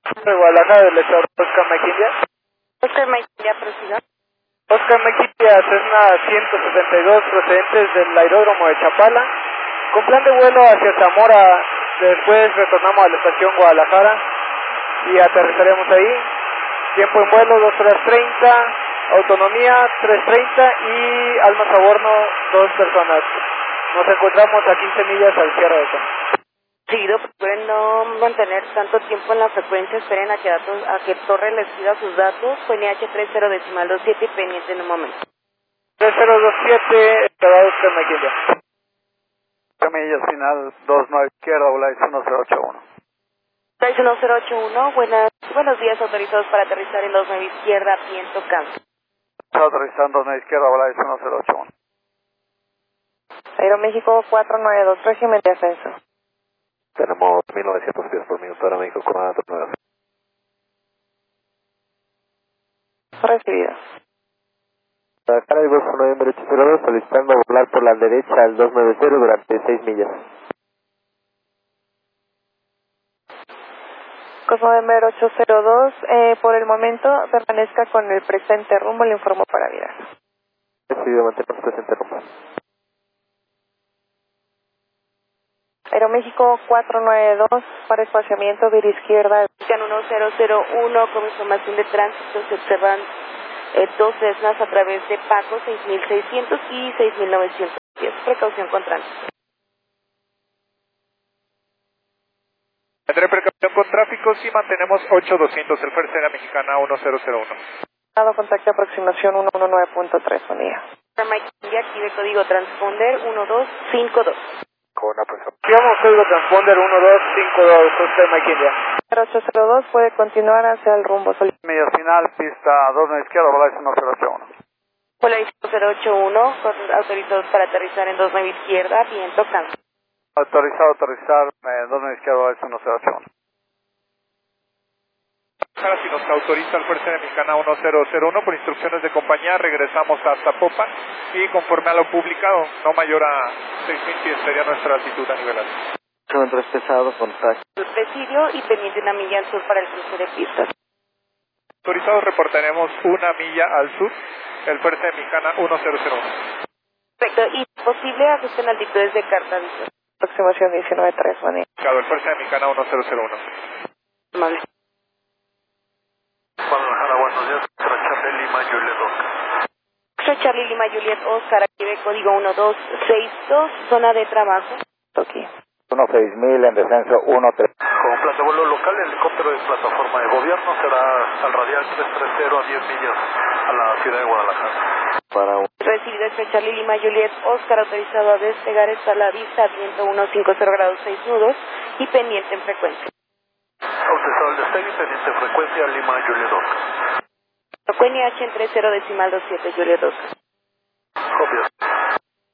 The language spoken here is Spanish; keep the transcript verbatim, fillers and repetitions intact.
De Guadalajara, del estado Oscar Mike India. Oscar Mike India, prosiga. Oscar Mike India, Cessna ciento setenta y dos, procedentes del aeródromo de Chapala, con plan de vuelo hacia Zamora. Después retornamos a la estación Guadalajara y aterrizaremos ahí. Tiempo en vuelo dos horas treinta, autonomía tres treinta y almas a bordo dos personas. Nos encontramos a quince millas al cierre de zona. Seguido, procuren no mantener tanto tiempo en la frecuencia, esperen a que, datos, a que Torre les pida sus datos, con N H tres cero decimal dos siete y pendiente en un momento. tres cero dos siete, estado Oscar Mike India. Camillas final dos nueve izquierda, Volaris uno cero ocho uno. Volaris uno cero ocho uno, buenas, buenos días, autorizados para aterrizar en dos nueve izquierda, viento cambio. Aterrizando dos nueve izquierda, Volaris uno cero ocho uno. Aeroméxico cuatro nueve dos, régimen de ascenso. Tenemos mil novecientos pies por minuto, Aeroméxico cuatro nueve dos. Recibido. Guadalajara y Golfo Noviembre ocho cero dos, solicitando volar por la derecha al dos nueve cero durante seis millas. Cosmo Denver ocho cero dos, eh, por el momento permanezca con el presente rumbo, le informo para virar. Recibido, mantenemos presente rumbo. Aeroméxico cuatro nueve dos, para espaciamiento, vía izquierda. Can uno cero cero uno, con información de tránsito, se observan eh, dos Cessnas a través de Paco seis mil seiscientos y seis mil novecientos diez. Precaución con tránsito. Tendré precaución con tráfico si mantenemos ocho doscientos, el Fuerza Aérea Mexicana uno cero cero uno. Dado contacto aproximación ciento diecinueve punto tres, buen día. Mike India, active código transponder uno dos cinco dos. Con una presión. Activamos código transponder uno dos cinco dos, Oscar Mike India. ocho cero dos puede continuar hacia el rumbo solicitado. Millas final, pista dos nueve izquierda, Volaris uno cero ocho uno. Volaris uno cero ocho uno, con- autorizados para aterrizar en dos nueve izquierda, viento cambio. Autorizado a aterrizar, eh, dos nueve izquierda, Volaris uno cero ocho uno. Ahora, si nos autoriza el Fuerza Aérea Mexicana uno cero cero uno, por instrucciones de compañía, regresamos a Zapopan y conforme a lo publicado, no mayor a seis mil pies sería nuestra altitud a nivel alto. Kilómetros pesados, contacto. El presidio y pendiente una milla al sur para el cruce de pistas. Autorizados reportaremos una milla al sur, el Fuerza Aérea Mexicana uno cero cero uno. Perfecto, y posible ajuste en altitudes de carta visual. Aproximación diecinueve tres, buen día. El Fuerza Aérea Mexicana uno cero cero uno. Amable. Guadalajara, buenos días. Charlie Lima, Juliet Oscar. Soy Charlie Lima Juliet Oscar, active código uno dos seis dos, zona de trabajo. Aquí. uno seis mil en descenso uno tres. Como plan de vuelo local, el helicóptero de plataforma de gobierno será al radial trescientos treinta a diez millas a la ciudad de Guadalajara. Para un... Recibido este Charlie Lima Juliet Oscar, autorizado a despegar, está a la vista, viento ciento cincuenta grados seis nudos y pendiente en frecuencia. Autorizado el despegue, pendiente frecuencia, Lima, Juliet Oscar. N H en tres cero decimal dos siete, Juliet Oscar. Copia.